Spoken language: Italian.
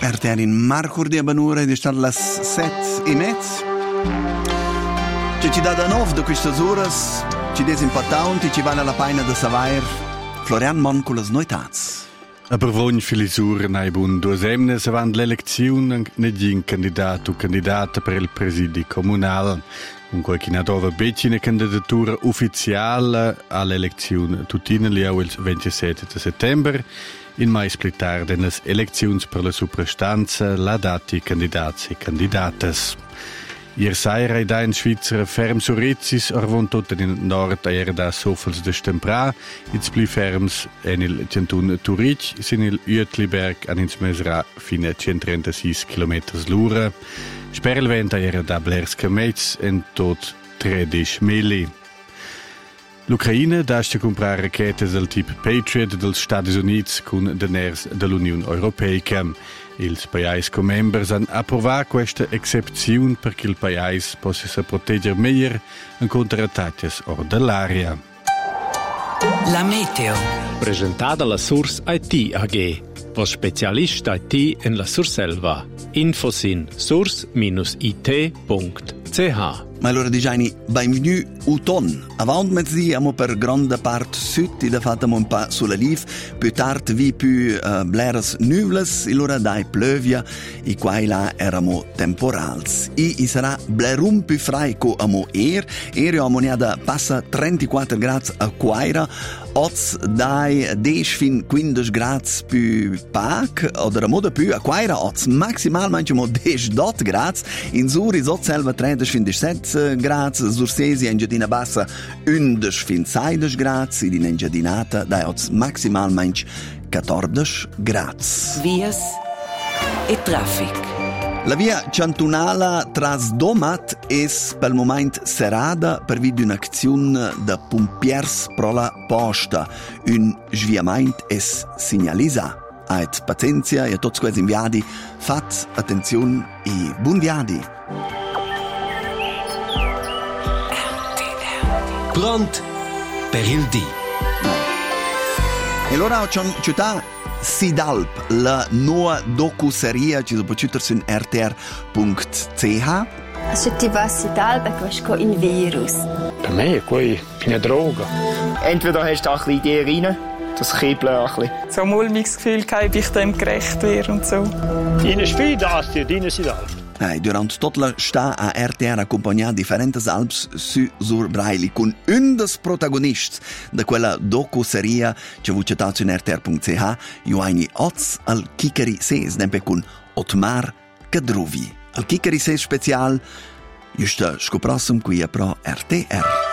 RTR in Marcur di Abanura di star las 7:30. Ci dà da 9 da queste ore, ci desimpattanti, ci vale la pena da savair Florian Mon con le noitats. A Bravogn filisur nai bun due semnes avant l'elezione negin candidato o candidata per il presidi comunale. Un qualche nadova becina candidatura ufficiale all'elezione tutina liau il 27 settembre. In mai splitar delle elezioni per la suprastanza la dati candidati e candidates. Ier saira da in Svizzera ferm surezis arvon tot in nord aer da sofels de stempra, its pli ferms en il centun Turic, sin il Uetliberg an ins mesra fine 136 km l'ura. Sper il vent aer da Blerska Metz en tot 13 mili. L'Ucraina dasce comprare rachetes del tipo Patriot dels Stati Uniti con deners dell'Unione Europea. Ils paesi co-members han approvato questa excepzione perché il paese possa proteggere meglio in contrattacchi or dell'aria. La meteo. Presentata la Source IT AG, was Spezialist IT in la Surselva. Infos in source-it.ch. Ma allora diciamo, benvenuti autunno. Avant mezzì abbiamo per grande parte sud, da fatto un po' sulla live, più tardi vi più bleras nuvles, e allora dai pleuvia, e qua e là erano temporals. E sarà blerum più fraico amo abbiamo da passa 34 gradi a Quaira, oz dai 10 fin 15 gradi più pac, o da moda più a Quaira, oz maximal mangiamo 10 gradi, in Zuri, oz selva 30 fin 17 gradi, Zursesi in Giardina Bassa 11 fin 16 gradi, ed in Engiadinata dai oz maximal mangi 14 gradi. Vias e traffic. La via cantunala tras Domat es pel moment serada per vid un'azione da pompiers pro la posta. Un sviament es signalisa. Ait pazienza e a tots quels inviadi, fat attenzione e buon viadi. Pront per il dì. E allora c'è città Sidalp, la nuova docu-serie ci può cittare su rtr.ch. Se ti va Sidalp, è questo un virus. Per me è qui eine Droge. Entweder hast du auch ein bisschen Idee rein, das Kibbeln ein bisschen. So ein mulmiges Gefühl, ob ich dem gerecht werde und so. Deine Spiel das dir, deine Sidalp. Durant tot la sta a RTR accompagnato differentes alps sur Braille con un des protagonists de quella docu-serie che vu citato in rtr.ch, Ioani Oz al Kikeri Ses, nempe con Otmar Kadrovi. Al Kikeri Ses special, just scoprossum qui a pro RTR.